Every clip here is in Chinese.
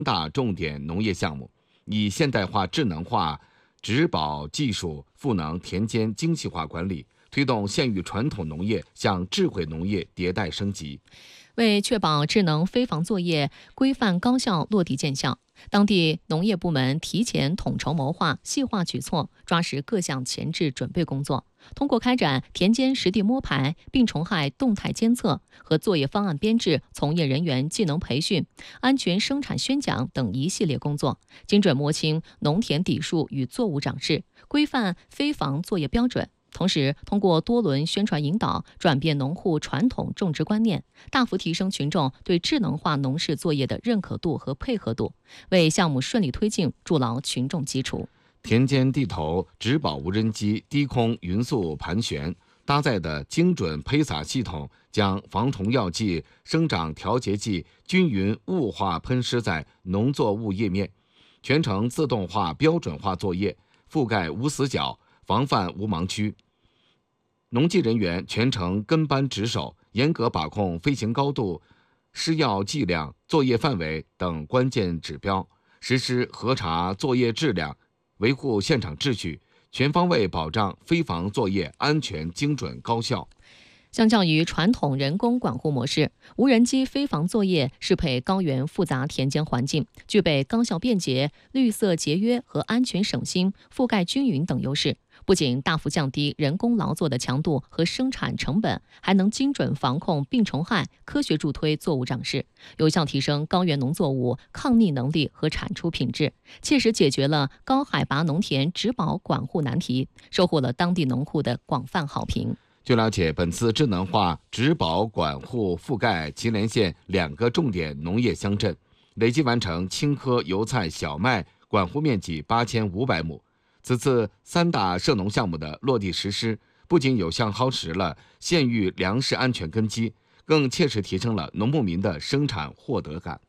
大重点农业项目，以现代化、智能化植保技术赋能田间精细化管理，推动县域传统农业向智慧农业迭代升级。 为确保智能飞防作业规范高效落地见效，当地农业部门提前统筹谋划、细化举措，抓实各项前置准备工作。通过开展田间实地摸排、病虫害动态监测和作业方案编制、从业人员技能培训、安全生产宣讲等一系列工作，精准摸清农田底数与作物长势，规范飞防作业标准。同时，通过多轮宣传引导，转变农户传统种植观念，大幅提升群众对智能化农事作业的认可度和配合度，为项目顺利推进筑牢群众基础。 田间地头植保无人机低空匀速盘旋，搭载的精准喷洒系统将防虫药剂、生长调节剂均匀雾化喷施在农作物叶面，全程自动化标准化作业，覆盖无死角，防范无盲区。农技人员全程跟班值守，严格把控飞行高度、施药剂量、作业范围等关键指标，实施核查作业质量，维护现场秩序，全方位保障飞防作业安全、精准、高效。 相较于传统人工管护模式，无人机飞防作业适配高原复杂田间环境，具备高效便捷、绿色节约和安全省心、覆盖均匀等优势。不仅大幅降低人工劳作的强度和生产成本，还能精准防控病虫害，科学助推作物长势，有效提升高原农作物抗逆能力和产出品质，切实解决了高海拔农田植保管护难题，收获了当地农户的广泛好评。 据了解，本次智能化植保管护覆盖祁连县2个重点农业乡镇，累计完成青稞、油菜、小麦管护面积8500亩。此次3大涉农项目的落地实施，不仅有效夯实了县域粮食安全根基，更切实提升了农牧民的生产获得感。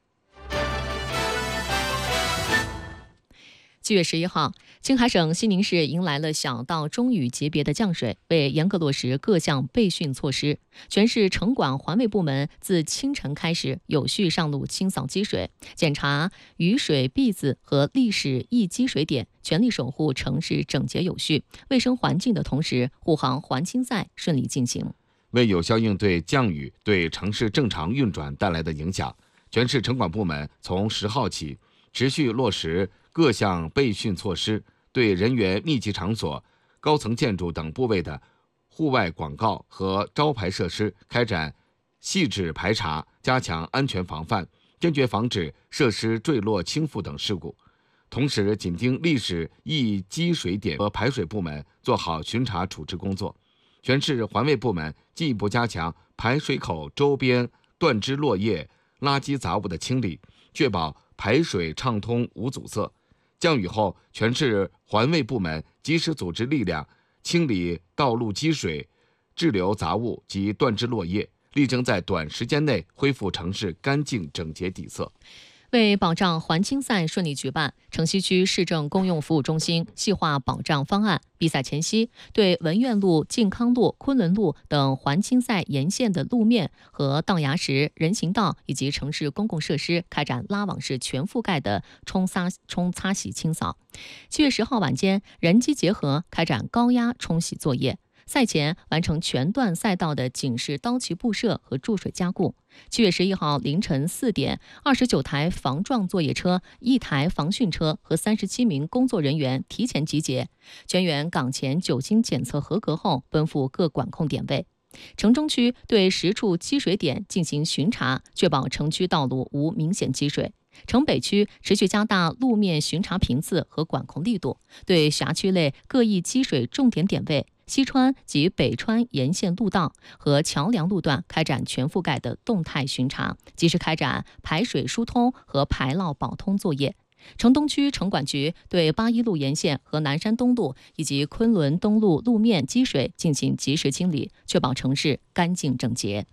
7月11号，青海省西宁市迎来了小到中雨级别的降水，为严格落实各项备汛措施，全市城管环卫部门自清晨开始有序上路清扫积水，检查雨水篦子和历史易积水点，全力守护城市整洁有序、卫生环境的同时，护航环清赛顺利进行。 为有效应对降雨对城市正常运转带来的影响，全市城管部门从10号起持续落实各项备汛措施，对人员密集场所、高层建筑等部位的户外广告和招牌设施开展细致排查，加强安全防范，坚决防止设施坠落倾覆等事故。同时，紧盯历史易积水点和排水部门做好巡查处置工作。全市环卫部门进一步加强排水口周边断枝落叶、垃圾杂物的清理，确保排水畅通无阻塞。降雨后，全市环卫部门及时组织力量清理道路积水、滞留杂物及断枝落叶，力争在短时间内恢复城市干净整洁底色。 为保障环清赛顺利举办，城西区市政公用服务中心细化保障方案。比赛前夕，对文苑路、靖康路、昆仑路等环清赛沿线的路面和道牙石、人行道以及城市公共设施开展拉网式全覆盖的冲擦洗清扫。7月10号晚间，人机结合开展高压冲洗作业。赛前完成全段赛道的警示刀旗布设和注水加固。7月11号凌晨4点，29台防撞作业车、1台防汛车和37名工作人员提前集结，全员岗前酒精检测合格后奔赴各管控点位。城中区对10处积水点进行巡查，确保城区道路无明显积水。城北区持续加大路面巡查频次和管控力度，对辖区内各易积水重点点位、西川及北川沿线路道和桥梁路段开展全覆盖的动态巡查，及时开展排水疏通和排涝保通作业。城东区城管局对8一路沿线和南山东路以及昆仑东路路面积水进行及时清理，确保城市干净整洁。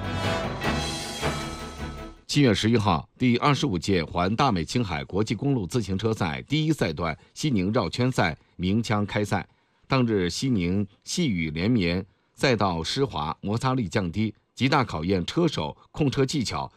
7月11号，第25届环大美青海国际公路自行车赛第一赛段西宁绕圈赛鸣枪开赛。当日西宁细雨连绵，赛道湿滑，摩擦力降低，极大考验车手控车技巧